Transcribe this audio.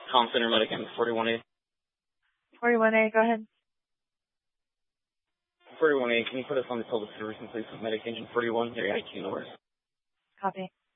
Comm Center Medican 41A. 41A, go ahead. 41A, can you put us on the public service and please with Medic Engine 41, your IQ numbers? Copy.